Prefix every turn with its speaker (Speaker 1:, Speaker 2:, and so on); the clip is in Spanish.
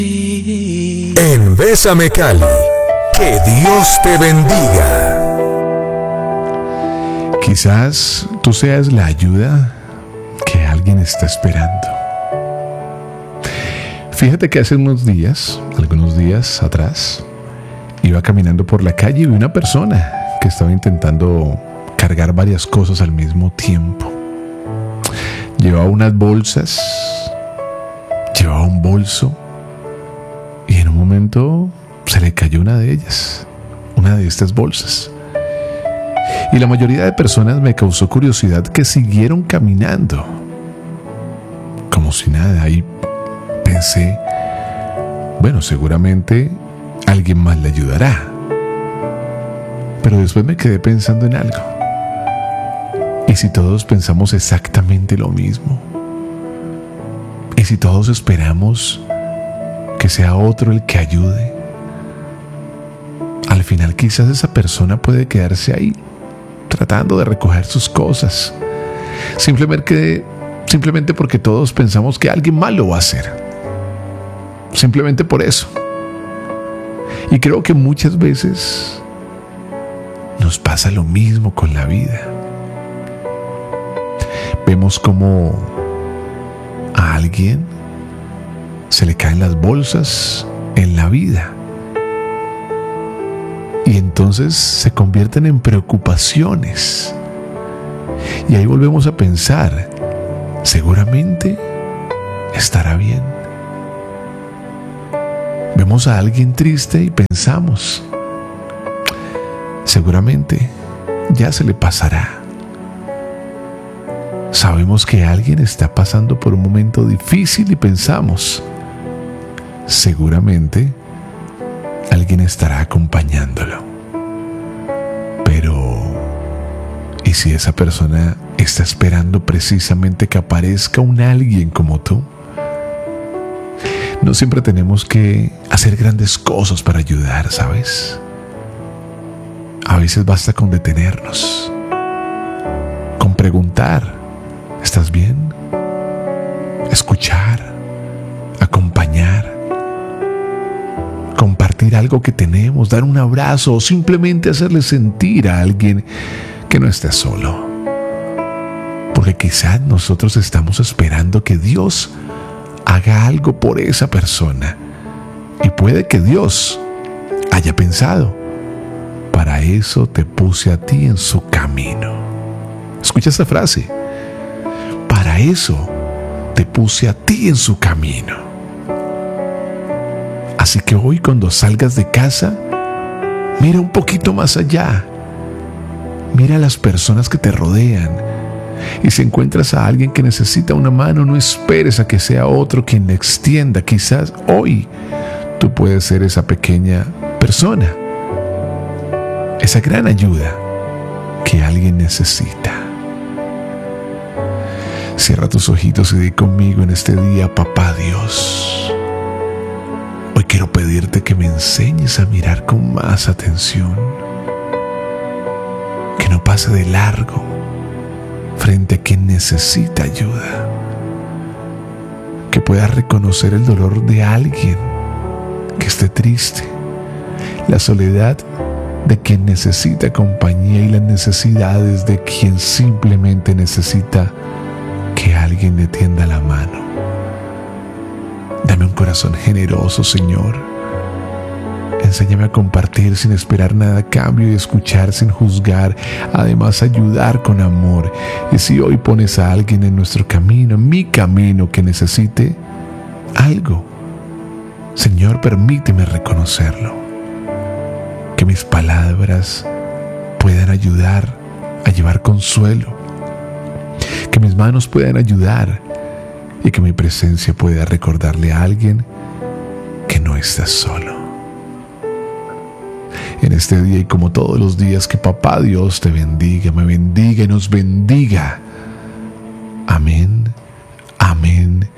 Speaker 1: En Bésame Cali, que Dios te bendiga.
Speaker 2: Quizás tú seas la ayuda que alguien está esperando. Fíjate que hace algunos días atrás, iba caminando por la calle y vi una persona que estaba intentando cargar varias cosas al mismo tiempo. Llevaba unas bolsas, llevaba un bolso, y en un momento se le cayó una de ellas, una de estas bolsas. Y la mayoría de personas me causó curiosidad que siguieron caminando, como si nada. Y pensé, bueno, seguramente alguien más le ayudará. Pero después me quedé pensando en algo. ¿Y si todos pensamos exactamente lo mismo? ¿Y si todos esperamos que sea otro el que ayude? Al final quizás esa persona puede quedarse ahí, tratando de recoger sus cosas, simplemente porque todos pensamos que alguien más lo va a hacer. Simplemente por eso. Y creo que muchas veces nos pasa lo mismo con la vida. Vemos como a alguien se le caen las bolsas en la vida. Y entonces se convierten en preocupaciones. Y ahí volvemos a pensar, seguramente estará bien. Vemos a alguien triste y pensamos, seguramente ya se le pasará. Sabemos que alguien está pasando por un momento difícil y pensamos, seguramente alguien estará acompañándolo. Pero, ¿y si esa persona está esperando precisamente que aparezca un alguien como tú? No siempre tenemos que hacer grandes cosas para ayudar, ¿sabes? A veces basta con detenernos, con preguntar, ¿estás bien? Escuchar, acompañar, compartir algo que tenemos, dar un abrazo o simplemente hacerle sentir a alguien que no está solo. Porque quizás nosotros estamos esperando que Dios haga algo por esa persona. Y puede que Dios haya pensado, para eso te puse a ti en su camino. Escucha esta frase. Para eso te puse a ti en su camino. Así que hoy cuando salgas de casa, mira un poquito más allá. Mira a las personas que te rodean. Y si encuentras a alguien que necesita una mano, no esperes a que sea otro quien la extienda. Quizás hoy tú puedes ser esa pequeña persona, esa gran ayuda que alguien necesita. Cierra tus ojitos y di conmigo en este día: Papá Dios, hoy quiero pedirte que me enseñes a mirar con más atención, que no pase de largo frente a quien necesita ayuda, que pueda reconocer el dolor de alguien que esté triste, la soledad de quien necesita compañía y las necesidades de quien simplemente necesita que alguien le tienda la mano. Dame un corazón generoso, Señor. Enséñame a compartir sin esperar nada a cambio y escuchar sin juzgar, además ayudar con amor. Y si hoy pones a alguien en nuestro camino, en mi camino, que necesite algo, Señor, permíteme reconocerlo. Que mis palabras puedan ayudar a llevar consuelo, que mis manos puedan ayudar y que mi presencia pueda recordarle a alguien que no está solo. En este día y como todos los días, que Papá Dios te bendiga, me bendiga y nos bendiga. Amén, amén